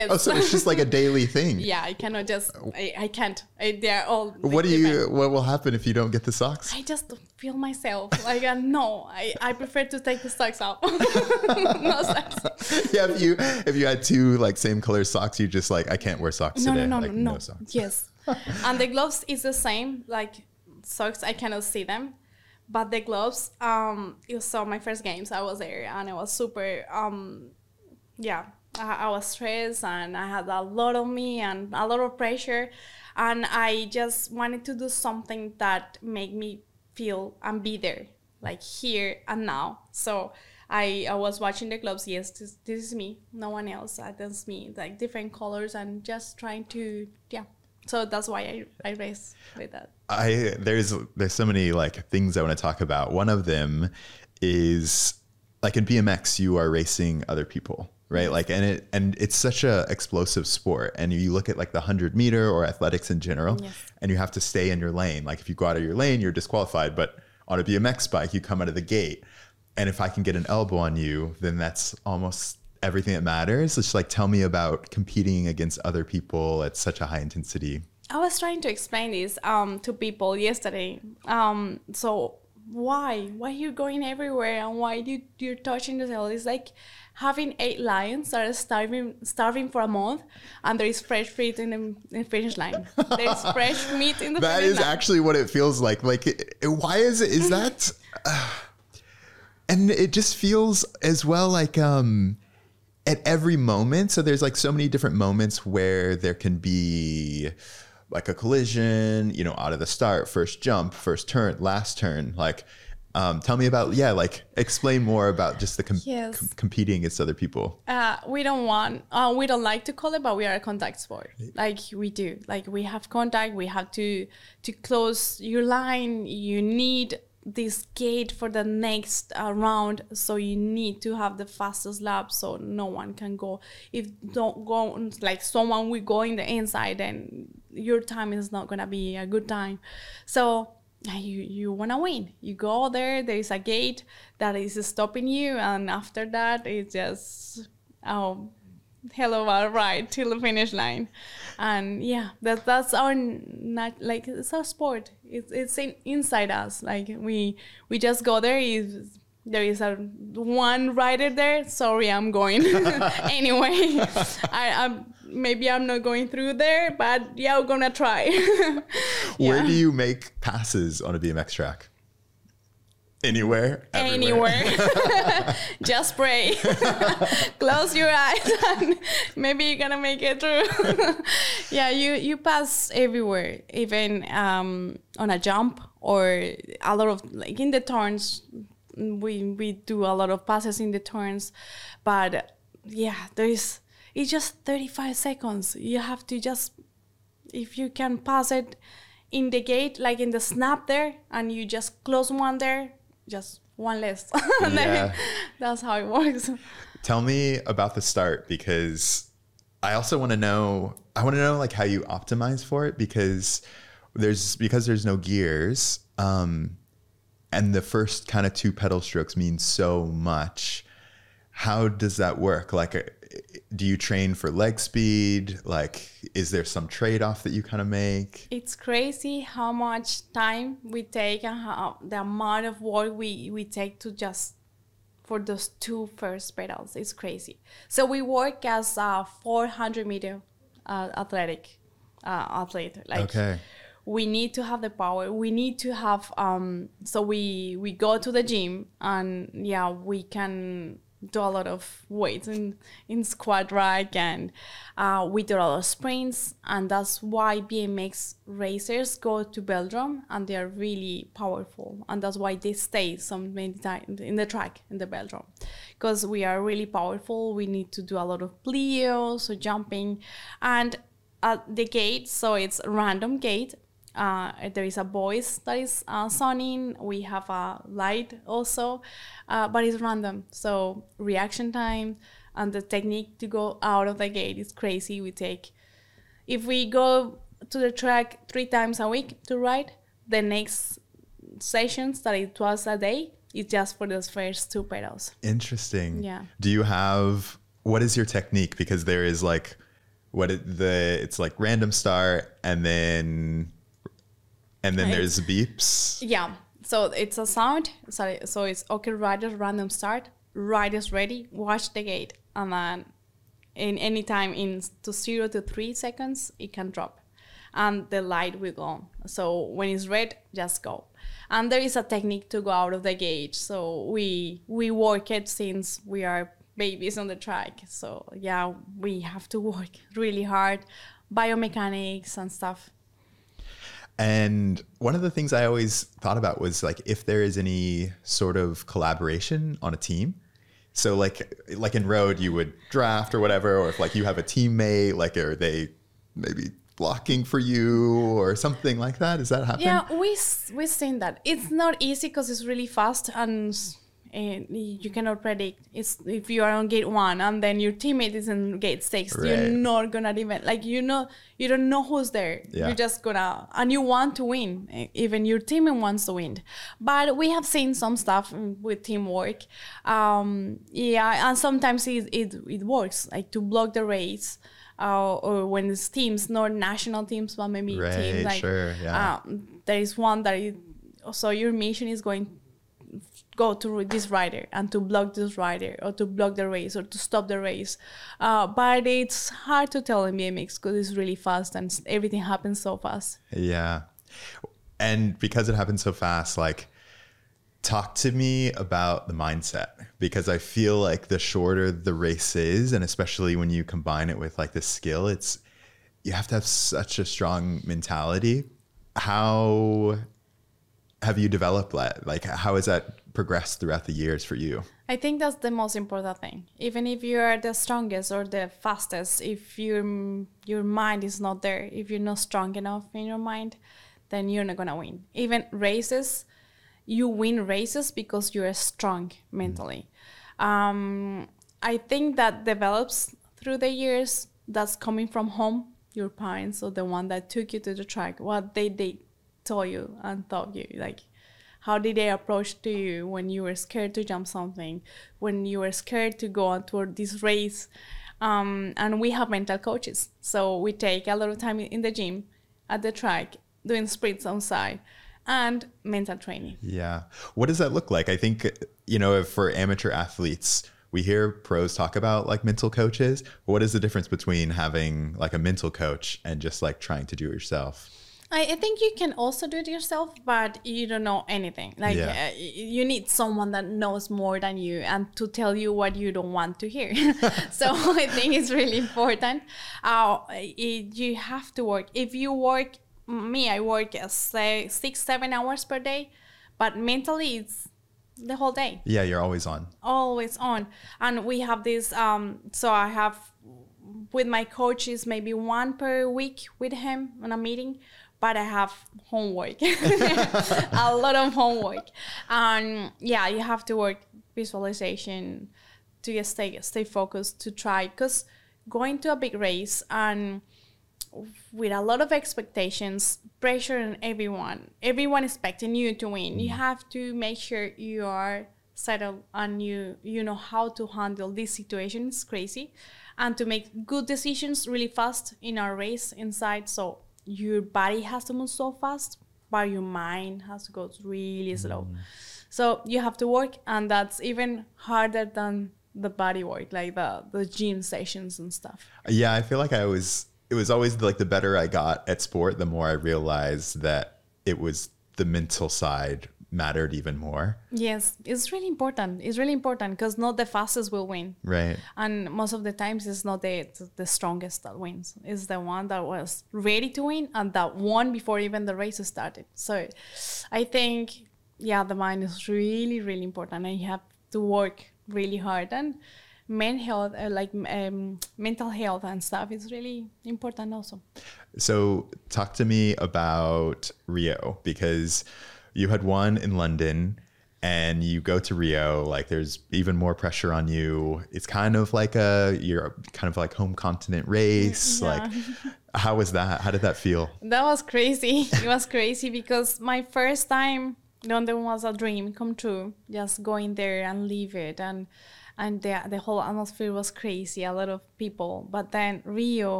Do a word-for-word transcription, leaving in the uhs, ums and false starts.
Oh, so it's just like a daily thing. Yeah, I cannot just, I, I can't. I, they're all. What do you, what will happen if you don't get the socks? I just feel myself. Like, uh, no, I, I prefer to take the socks out. No socks. Yeah, if you, if you had two like same color socks, you just like, I can't wear socks No, today. no, no, like, no, no. socks. Yes. And the gloves is the same. Like socks, I cannot see them. But the gloves, um, you saw my first games. I was there and it was super, um, yeah. I, I was stressed and I had a lot of me and a lot of pressure. And I just wanted to do something that made me feel and be there, like here and now. So I, I was watching the gloves. Yes, this, this is me. No one else. Uh, That's me. Like different colors and just trying to, yeah. So that's why I, I race with that. I there's there's so many like things I want to talk about. One of them is like in B M X, you are racing other people, right? Like, and it and it's such a explosive sport. And you look at like the hundred meter or athletics in general, Yes. and you have to stay in your lane. Like if you go out of your lane, you're disqualified. But on a B M X bike, you come out of the gate, and if I can get an elbow on you, then that's almost everything that matters. It's just like, tell me about competing against other people at such a high intensity. I was trying to explain this um, to people yesterday. Um, so why? Why you going everywhere and why you, you're touching the tail? It's like having eight lions that are starving starving for a month and there is fresh meat in the, in the finish line. There's fresh meat in the That finish is line. actually what it feels like. Like, it, it- why is it? Is that? Uh, and it just feels as well like um, at every moment. So there's like so many different moments where there can be like a collision, you know, out of the start, first jump, first turn, last turn. Like, um, tell me about, yeah, like explain more about just the com- Yes. com- competing against other people. Uh, we don't want, uh, we don't like to call it, but we are a contact sport. Like we do, like we have contact. We have to to close your line. You need this gate for the next uh, round, so you need to have the fastest lap, so no one can go. If don't go, like someone will go in the inside, then your time is not gonna be a good time. So uh, you you wanna win. You go there. There is a gate that is stopping you, and after that, it's just oh, hello, all right, till the finish line. And yeah, that that's our not like it's our sport. It's it's in, inside us. Like we we just go there. Is there is a one rider there? Sorry, I'm going anyway. I I'm maybe I'm not going through there, but yeah, we're gonna try. Where Yeah. do you make passes on a B M X track? Anywhere? Everywhere. Anywhere. Just pray. Close your eyes and maybe you're gonna make it through. Yeah, you, you pass everywhere, even um, on a jump or a lot of, like in the turns, we, we do a lot of passes in the turns. But yeah, there is, it's just thirty-five seconds. You have to just, if you can pass it in the gate, like in the snap there, and you just close one there, just one less. And then Yeah. that's how it works. Tell me about the start, because I also want to know, I want to know like how you optimize for it, because there's, because there's no gears, um, and the first kind of two pedal strokes mean so much. How does that work? Like, uh, do you train for leg speed? Like, is there some trade-off that you kind of make? It's crazy how much time we take and how the amount of work we, we take to just for those two first pedals. It's crazy. So we work as a four hundred meter uh, athletic uh, athlete. Like Okay. we need to have the power. We need to have um. So we we go to the gym and yeah, we can do a lot of weights in, in squat rack, and uh, we do a lot of sprints, and that's why B M X racers go to Velodrome and they are really powerful, and that's why they stay so many times in the track in the Velodrome, because we are really powerful. We need to do a lot of plyo, so jumping, and at the gate, so it's random gate. Uh, there is a voice that is uh, sounding. We have a light also, uh, but it's random. So reaction time and the technique to go out of the gate is crazy. We take, if we go to the track three times a week to ride, the next sessions that it was a day is just for those first two pedals. Interesting. Yeah. Do you have, what is your technique? Because there is like, what it, the it's like random start and then and then Right. there's beeps. Yeah. So it's a sound. Sorry. So it's okay, rider, random start. Rider's ready. Watch the gate, and then in any time in to zero to three seconds, it can drop, and the light will go on. So when it's red, just go. And there is a technique to go out of the gate. So we we work it since we are babies on the track. So yeah, we have to work really hard, biomechanics and stuff. And one of the things I always thought about was like if there is any sort of collaboration on a team. So like like in road you would draft or whatever, or if like you have a teammate, like are they maybe blocking for you or something like that? Does that happen? Yeah, we s- we seen that. It's not easy because it's really fast and and you cannot predict. It's if you are on gate one and then your teammate is in gate six, Right. you're not gonna even like you know you don't know who's there. Yeah. You're just gonna and you want to win. e- Even your teammate wants to win. But we have seen some stuff with teamwork. Um, yeah, and sometimes it it, it works like to block the race. Uh, or when it's teams, not national teams, but maybe Right, teams like sure, yeah. um, there is one that is, so your mission is going go to this rider and to block this rider or to block the race or to stop the race. Uh, but it's hard to tell in B M X because it's really fast and s- everything happens so fast. Yeah. And because it happens so fast, like talk to me about the mindset, because I feel like the shorter the race is, and especially when you combine it with like the skill, it's you have to have such a strong mentality. How have you developed that? Like how has that progressed throughout the years for you? I think that's the most important thing. Even if you are the strongest or the fastest, if your your mind is not there, if you're not strong enough in your mind, then you're not gonna win. Even races, you win races because you're strong mentally. Um, I think that develops through the years. That's coming from home, your parents or the one that took you to the track. What they they told you and taught you, like. How did they approach to you when you were scared to jump something, when you were scared to go on toward this race? Um, and we have mental coaches. So we take a lot of time in the gym, at the track, doing sprints outside, and mental training. Yeah. What does that look like? I think, you know, if for amateur athletes, we hear pros talk about like mental coaches. What is the difference between having like a mental coach and just like trying to do it yourself? I, I think you can also do it yourself, but you don't know anything. Like Yeah. uh, y- you need someone that knows more than you and to tell you what you don't want to hear. So I think it's really important. Uh, it, you have to work. If you work, me, I work uh, say six, seven hours per day, but mentally it's the whole day, Yeah, you're always on. always on. And we have this. Um, so I have with my coaches maybe one per week with him on a meeting. But I have homework, a lot of homework. And yeah, you have to work visualization to stay stay focused to try. Because going to a big race and with a lot of expectations, pressure on everyone, everyone expecting you to win, you have to make sure you are settled and you you know how to handle these situations crazy and to make good decisions really fast in our race inside. So your body has to move so fast, but your mind has to go really slow. Mm. So you have to work, and that's even harder than the body work, like the, the gym sessions and stuff. Yeah, I feel like I was, it was always like the better I got at sport, the more I realized that it was the mental side mattered even more. Yes, it's really important. It's really important because not the fastest will win. Right. And most of the times it's not the the strongest that wins. It's the one that was ready to win and that won before even the race started. So I think, yeah, the mind is really, really important and you have to work really hard. And mental health, uh, like um, mental health and stuff is really important also. So talk to me about Rio, because you had won in London and you go to Rio, like there's even more pressure on you. It's kind of like a, you're kind of like home continent race. Yeah. Like, how was that? How did that feel? That was crazy. It was crazy because my first time London was a dream come true. Just going there and leave it. And and the, the whole atmosphere was crazy. A lot of people. But then Rio,